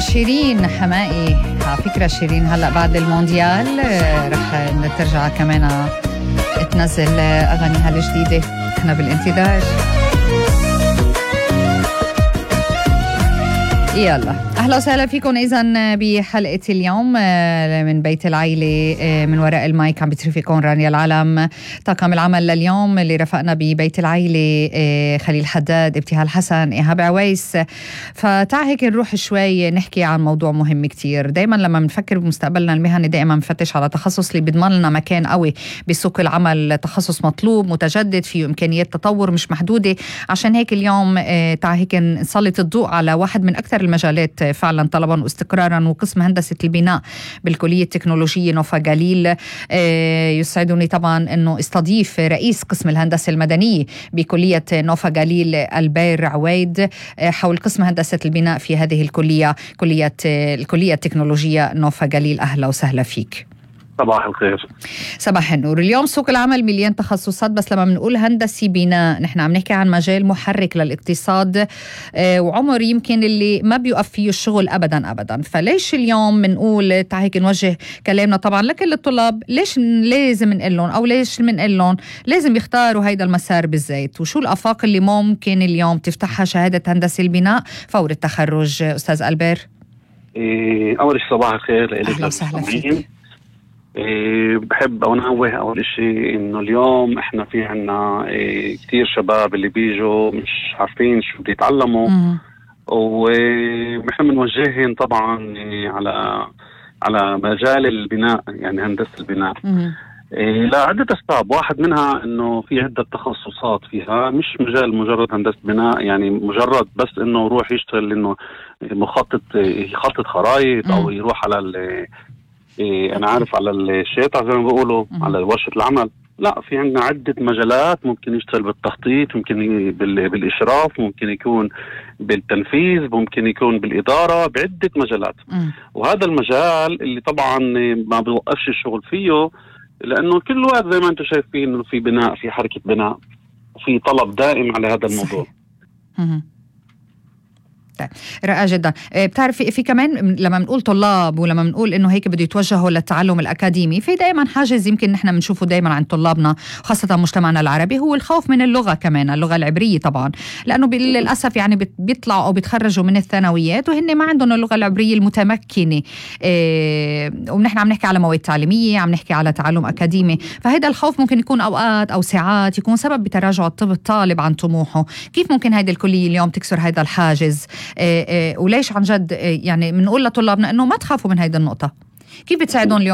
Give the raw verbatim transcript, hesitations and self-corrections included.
شيرين حمائي. على فكرة شيرين هلأ بعد المونديال رح ترجع كمان تنزل أغانيها الجديدة. احنا بالانتظار. يلا أهلا وسهلا فيكم إذن بحلقة اليوم من بيت العيلة. من وراء المايك عم بترفقكم رانيا العالم. طاقم العمل لليوم اللي رفقنا ببيت العيلة خليل حداد، ابتهال حسن، إيهاب عويس. فتع هيك نروح شوي نحكي عن موضوع مهم كتير. دايما لما بنفكر بمستقبلنا المهني دايما بنفتش على تخصص اللي بيضمن لنا مكان قوي بسوق العمل، تخصص مطلوب متجدد فيه إمكانيات تطور مش محدودة. عشان هيك اليوم تع هيك نسلط الضوء على واحد من أكثر المجالات فعلا طلبا واستقرارا، وقسم هندسة البناء بالكلية التكنولوجية نوفا جليل. يسعدني طبعا أنه استضيف رئيس قسم الهندسة المدنية بكلية نوفا جليل البير عويد حول قسم هندسة البناء في هذه الكلية، كلية الكلية التكنولوجية نوفا جليل. أهلا وسهلا فيك. صباح الخير. صباح النور. اليوم سوق العمل مليان تخصصات، بس لما بنقول هندسي بناء نحن عم نحكي عن مجال محرك للاقتصاد آه وعمر يمكن اللي ما بيوقف فيه الشغل أبدا أبدا. فليش اليوم بنقول تعال هيك نوجه كلامنا طبعا لكل الطلاب، ليش لازم نقول لهم أو ليش بنقول لهم لازم يختاروا هيدا المسار بالزيت، وشو الآفاق اللي ممكن اليوم تفتحها شهادة هندسة البناء فور التخرج؟ أستاذ ألبير. إيه أول شيء صباح الخير. أهلا وسهلا فيك. إيه بحب أنوه أول شيء إنه اليوم إحنا في عنا إيه كتير شباب اللي بيجوا مش عارفين شو بدي يتعلموا، ونحن بنوجههم طبعا إيه على على مجال البناء، يعني هندسة البناء. إيه لا عدة أسباب، واحد منها إنه في عدة تخصصات فيها، مش مجال مجرد هندسة بناء يعني مجرد بس إنه يروح يشتغل إنه مخطط يخطط خرائط أو يروح على ال إيه أنا عارف على الشيطة زي ما بيقولوا على ورشة العمل. لا، في عندنا عدة مجالات، ممكن يشتغل بالتخطيط، ممكن بالإشراف، ممكن يكون بالتنفيذ، ممكن يكون بالإدارة، بعدة مجالات. م. وهذا المجال اللي طبعا ما بيوقفش الشغل فيه، لأنه كل وقت زي ما أنتم شايفين إنه في بناء، في حركة بناء، وفي طلب دائم على هذا الموضوع. رائع جدا. بتعرفي في كمان لما بنقول طلاب ولما بنقول انه هيك بده يتوجهوا للتعلم الاكاديمي، في دائما حاجز يمكن نحن بنشوفه دائما عند طلابنا خاصه مجتمعنا العربي، هو الخوف من اللغه، كمان اللغه العبريه طبعا، لانه للاسف يعني بيطلعوا او بيتخرجوا من الثانويات وهن ما عندهم اللغه العبريه المتمكنه. إيه ونحن عم نحكي على مواد تعليميه، عم نحكي على تعلم اكاديمي، فهذا الخوف ممكن يكون اوقات او ساعات يكون سبب بتراجع الطالب عن طموحه. كيف ممكن هيدي الكليه اليوم تكسر هذا الحاجز؟ إيه إيه وليش عن جد يعني بنقول لطلابنا انه ما تخافوا من هيدا النقطة؟ كيف بتساعدون اليوم